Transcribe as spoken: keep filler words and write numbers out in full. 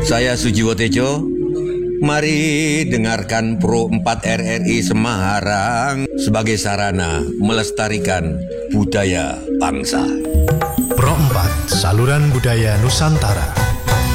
Saya Sujiwo Tejo. Mari dengarkan Pro empat R R I Semarang sebagai sarana melestarikan budaya bangsa. Pro empat, saluran budaya Nusantara.